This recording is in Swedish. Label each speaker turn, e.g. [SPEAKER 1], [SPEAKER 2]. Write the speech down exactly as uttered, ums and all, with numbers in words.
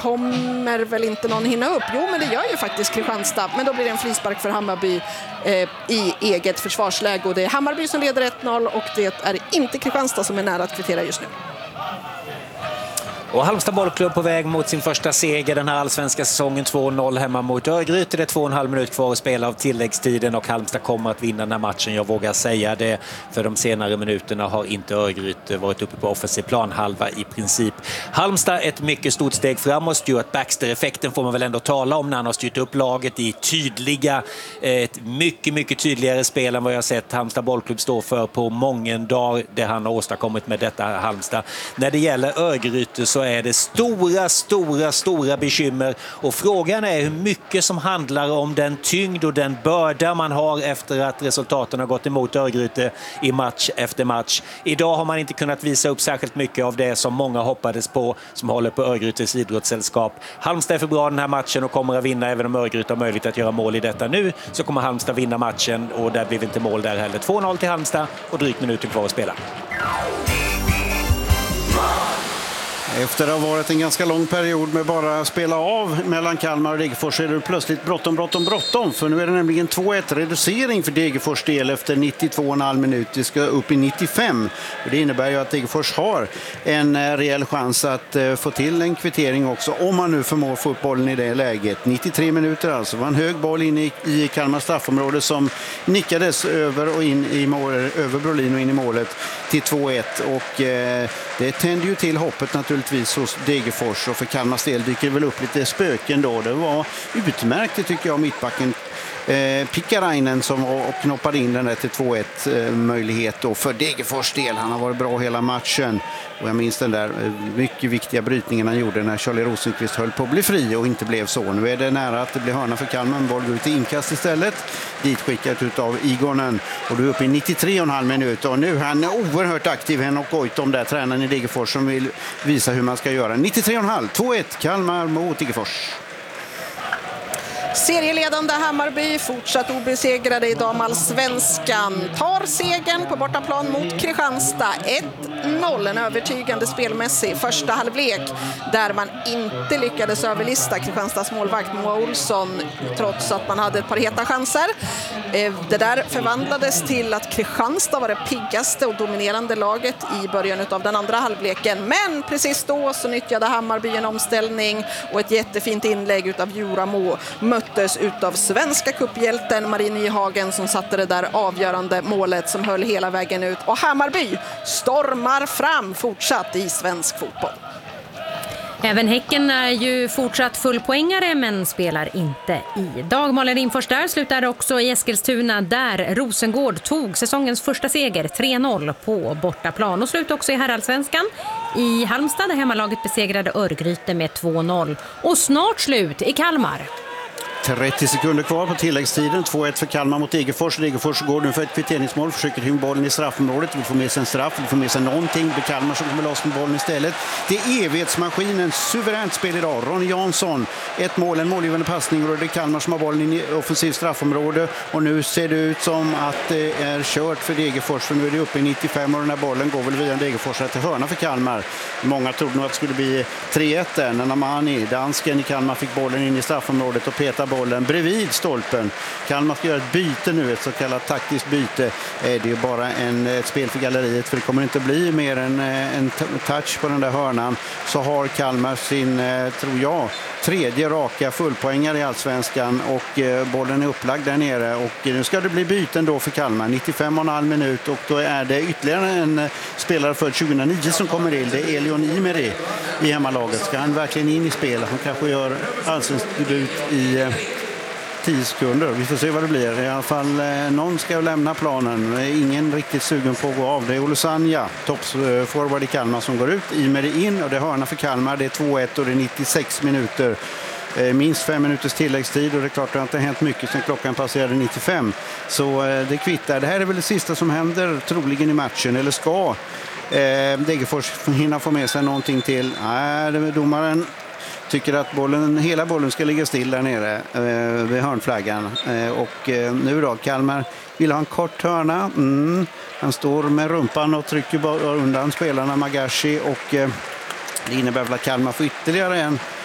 [SPEAKER 1] kommer väl inte någon hinna upp. Jo, men det gör ju faktiskt Kristianstad. Men då blir det en frispark för Hammarby eh, i eget försvarsläge. Och det är Hammarby som leder ett noll och det är inte Kristianstad som är nära att kvittera just nu.
[SPEAKER 2] Och Halmstad bollklubb på väg mot sin första seger den här allsvenska säsongen, två noll hemma mot Örgryte. Det är två och en halv minut kvar att spela av tilläggstiden och Halmstad kommer att vinna den här matchen. Jag vågar säga det, för de senare minuterna har inte Örgryte varit uppe på offensiv plan halva i princip. Halmstad ett mycket stort steg framåt. Stuart Baxter-effekten får man väl ändå tala om när han har styrt upp laget i tydliga, ett mycket, mycket tydligare spel än vad jag sett Halmstad bollklubb stå för på många dagar, det han har åstadkommit med detta Halmstad. När det gäller Örgryte så är det stora, stora, stora bekymmer och frågan är hur mycket som handlar om den tyngd och den börda man har efter att resultaten har gått emot Örgryte i match efter match. Idag har man inte kunnat visa upp särskilt mycket av det som många hoppades på som håller på Örgrytes idrottssällskap. Halmstad är för bra den här matchen och kommer att vinna, även om Örgryte har möjlighet att göra mål i detta nu, så kommer Halmstad vinna matchen och där blir inte mål där heller. två noll till Halmstad och drygt minuter kvar att spela.
[SPEAKER 3] Efter att ha varit en ganska lång period med bara spela av mellan Kalmar och Degerfors är det plötsligt bråttom, bråttom, bråttom. För nu är det nämligen två ett reducering för Degerfors del efter nittiotvå och en halv minut. Det ska upp i nittiofem. Det innebär ju att Degerfors har en rejäl chans att få till en kvittering också, om man nu förmår få upp bollen i det läget. nittiotre minuter alltså. Det var en hög boll in i, i Kalmar straffområde som nickades över och in i mål, över Brolin och in i målet till två ett. Och eh, det tände ju till hoppet naturligtvis hos Degerfors, och för Kalmars del dyker det väl upp lite spöken då. Det var utmärkt tycker jag, mittbacken eh, Pikkarainen som var och knoppade in den där till två ett eh, möjlighet då för Degerfors del. Han har varit bra hela matchen och jag minns den där eh, mycket viktiga brytningen han gjorde när Charlie Rosenqvist höll på att bli fri och inte blev så. Nu är det nära att det blir hörna för Kalmar, en boll går ut i inkast istället, ditskickat utav Igonen, och du är uppe i nittiotre och en halv minut och nu är han oerhört aktiv, Henok Goitom där, tränaren i Degerfors, som vill visa hur man ska göra. nittiotre och en halv, två ett Kalmar mot Degerfors.
[SPEAKER 1] Serieledande Hammarby fortsatt obesegrade i damallsvenskan tar segern på bortaplan mot Kristianstad. ett noll, en övertygande spelmässig första halvlek där man inte lyckades överlista Kristianstads målvakt Moa Olsson trots att man hade ett par heta chanser. Det där förvandlades till att Kristianstad var det piggaste och dominerande laget i början av den andra halvleken. Men precis då så nyttjade Hammarby en omställning och ett jättefint inlägg utav Juramo möttes utav svenska kupphjälten Marie Nyhagen som satte det där avgörande målet som höll hela vägen ut. Och Hammarby stormar fram fortsatt i svensk fotboll.
[SPEAKER 4] Även Häcken är ju fortsatt fullpoängare men spelar inte i. Dagmalen införs där, slutar också i Eskilstuna där Rosengård tog säsongens första seger tre noll på bortaplan. Och slut också i herrallsvenskan i Halmstad där hemmalaget besegrade Örgryte med två noll. Och snart slut i Kalmar.
[SPEAKER 3] trettio sekunder kvar på tilläggstiden. två ett för Kalmar mot Degerfors. Degerfors går nu för ett kvitteringsmål. Försöker hymma bollen i straffområdet. Vi får med sig en straff. Vi får med sig någonting. Det är Kalmar som kommer loss med bollen istället. Det är evighetsmaskinen. Suveränt spel idag. Ronny Jansson. Ett mål, en målgivande passning. Och det är Kalmar som har bollen i offensiv straffområde. Och nu ser det ut som att det är kört för Degerfors. För nu är det uppe i nittiofem och den här bollen går väl via Degerfors till hörna för Kalmar. Många trodde nog att det skulle bli tre ett där. När Namani, dansken i Kalmar, fick bollen in i straffområdet och petade bollen bredvid stolpen. Kalmar ska göra ett byte nu, ett så kallat taktiskt byte. Det är bara en, ett spel för galleriet, för det kommer inte bli mer än en touch på den där hörnan. Så har Kalmar sin, tror jag, tredje raka fullpoängare i allsvenskan och bollen är upplagd där nere. Och nu ska det bli byten då för Kalmar. nittiofem och en halv minut och då är det ytterligare en spelare för tjugohundranio som kommer in. Det är Elion Imeri i hemmalaget. Ska han verkligen in i spel? Han kanske gör allsvensk debut i tio sekunder. Vi får se vad det blir. I alla fall eh, någon ska lämna planen. Ingen riktigt sugen på att gå av. Det är Olusanja, toppsforward i Kalmar, som går ut. Imeri in och det är hörna för Kalmar. Det är två ett och det är nittiosex minuter. Eh, minst fem minuters tilläggstid och det är klart att det inte har hänt mycket sedan klockan passerade nittiofem. Så eh, det kvittar. Det här är väl det sista som händer troligen i matchen. Eller ska eh, Degerfors hinna få med sig någonting till? Nej, det är domaren tycker att bollen, hela bollen ska ligga still där nere eh, vid hörnflaggan. Eh, och eh, nu då, Kalmar vill ha en kort hörna. Mm. Han står med rumpan och trycker undan spelarna Magashi och eh, det innebär väl att Kalmar får ytterligare en